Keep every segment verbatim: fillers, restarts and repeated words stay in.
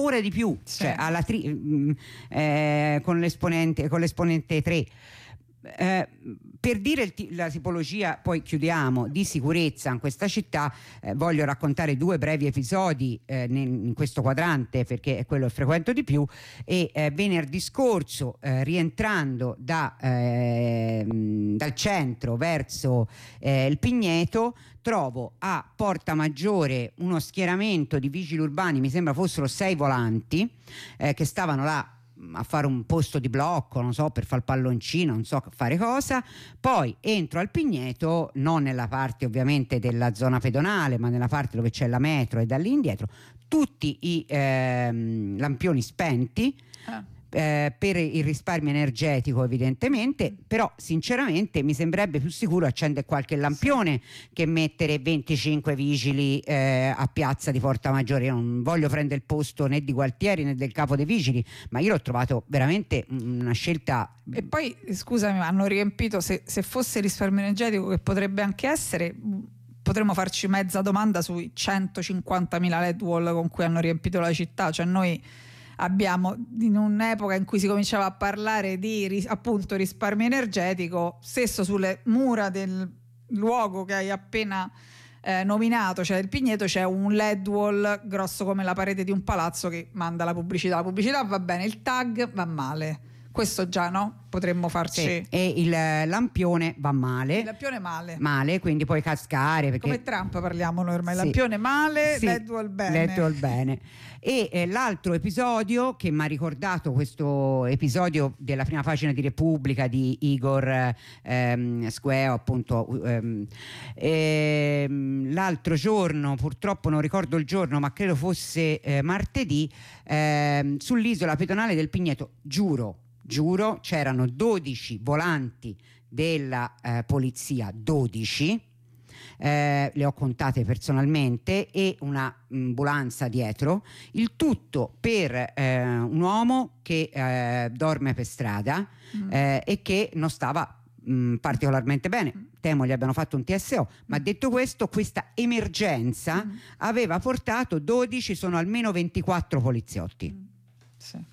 ore di più, sì. cioè alla tri- mh, eh, con l'esponente con l'esponente tre. Eh, per dire il ti- la tipologia, poi chiudiamo, di sicurezza in questa città, eh, voglio raccontare due brevi episodi eh, nel- in questo quadrante, perché è quello che frequento di più. E eh, venerdì scorso, eh, rientrando da, eh, mh, dal centro verso eh, il Pigneto, trovo a Porta Maggiore uno schieramento di vigili urbani, mi sembra fossero sei volanti, eh, che stavano là a fare un posto di blocco, non so, per fare il palloncino, non so fare cosa. Poi entro al Pigneto, non nella parte ovviamente della zona pedonale, ma nella parte dove c'è la metro, e da lì indietro tutti i ehm, lampioni spenti. Ah. Eh, per il risparmio energetico evidentemente, però sinceramente mi sembrerebbe più sicuro accendere qualche lampione sì. che mettere venticinque vigili eh, a piazza di Porta Maggiore. Io non voglio prendere il posto né di Gualtieri né del capo dei vigili, ma io l'ho trovato veramente una scelta. E poi scusami, ma hanno riempito, se, se fosse risparmio energetico, che potrebbe anche essere, potremmo farci mezza domanda sui centocinquantamila L E D wall con cui hanno riempito la città. Cioè noi abbiamo, in un'epoca in cui si cominciava a parlare di appunto risparmio energetico, stesso sulle mura del luogo che hai appena eh, nominato, cioè il Pigneto, c'è un L E D wall grosso come la parete di un palazzo che manda la pubblicità. La pubblicità va bene, il tag va male. Questo già no? Potremmo farci. Sì, e il lampione va male. Il lampione male. Male, quindi puoi cascare. Perché... Come Trump parliamo noi ormai. Sì. Lampione male, sì. L E D wall bene. L E D wall bene. E eh, l'altro episodio che mi ha ricordato questo episodio della prima pagina di Repubblica di Igor ehm, Sgueo, appunto, ehm, ehm, l'altro giorno, purtroppo non ricordo il giorno, ma credo fosse eh, martedì, ehm, sull'isola pedonale del Pigneto, giuro. Giuro, c'erano dodici volanti della eh, polizia, dodici, eh, le ho contate personalmente, e una ambulanza dietro, il tutto per eh, un uomo che eh, dorme per strada mm. eh, e che non stava mh, particolarmente bene. Mm. Temo gli abbiano fatto un T S O, ma detto questo, questa emergenza mm. aveva portato dodici, sono almeno ventiquattro poliziotti. Mm. Sì.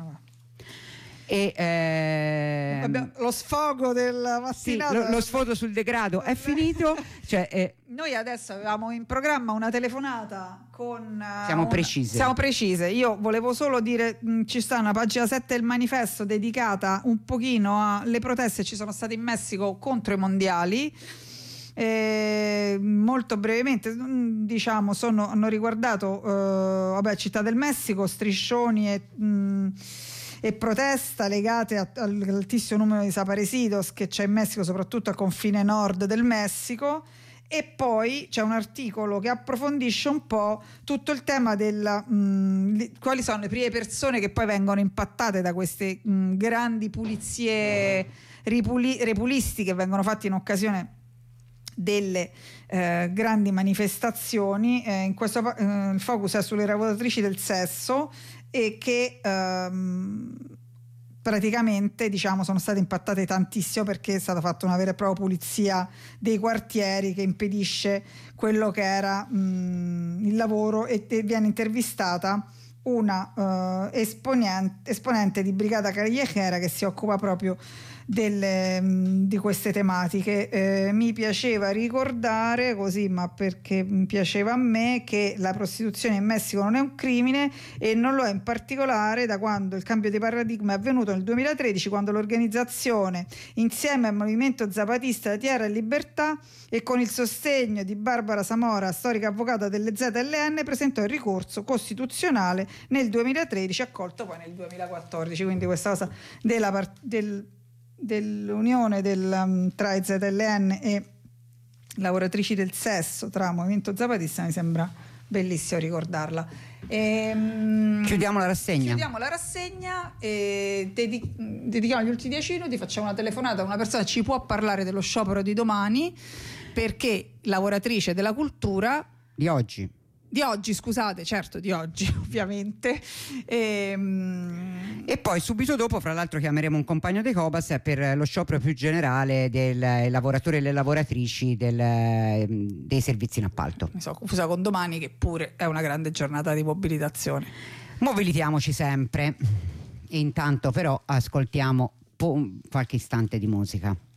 E ehm, Abbiamo lo sfogo della mattinata. Sì, lo, lo sfogo sul degrado è finito. Cioè, eh, noi adesso avevamo in programma una telefonata con uh, siamo un, precise siamo precise io volevo solo dire, mh, ci sta una pagina sette del manifesto dedicata un pochino alle proteste che ci sono state in Messico contro i mondiali. Eh, molto brevemente, diciamo, sono, hanno riguardato uh, vabbè, Città del Messico, striscioni e mh, e protesta legate a, all'altissimo numero di desaparecidos che c'è in Messico, soprattutto al confine nord del Messico. E poi c'è un articolo che approfondisce un po' tutto il tema della mh, quali sono le prime persone che poi vengono impattate da queste mh, grandi pulizie ripuli, repulisti che vengono fatte in occasione delle eh, grandi manifestazioni. Eh, in questo eh, il focus è sulle lavoratrici del sesso, e che ehm, praticamente, diciamo, sono state impattate tantissimo perché è stata fatta una vera e propria pulizia dei quartieri che impedisce quello che era mh, il lavoro, e, e viene intervistata una uh, esponente, esponente di Brigata Callejera che si occupa proprio delle, mh, di queste tematiche. Eh, mi piaceva ricordare così, ma perché mi piaceva a me, che la prostituzione in Messico non è un crimine, e non lo è in particolare da quando il cambio di paradigma è avvenuto nel duemilatredici, quando l'organizzazione, insieme al movimento zapatista Tierra e Libertà e con il sostegno di Barbara Zamora, storica avvocata delle Z L N, presentò il ricorso costituzionale nel duemilatredici, accolto poi nel duemilaquattordici. Quindi questa cosa della part- del dell'unione del, um, tra Z L N e lavoratrici del sesso, tra movimento zapatista, mi sembra bellissimo ricordarla. E, um, chiudiamo la rassegna chiudiamo la rassegna e dedic- dedichiamo gli ultimi dieci minuti, facciamo una telefonata a una persona che ci può parlare dello sciopero di domani, perché lavoratrice della cultura di oggi Di oggi, scusate, certo, di oggi ovviamente. E, e poi subito dopo, fra l'altro, chiameremo un compagno dei Cobas per lo sciopero più generale dei lavoratori e le lavoratrici del, dei servizi in appalto. Mi sono confusa con domani, che pure è una grande giornata di mobilitazione. Mobilitiamoci sempre. E intanto però ascoltiamo po- qualche istante di musica.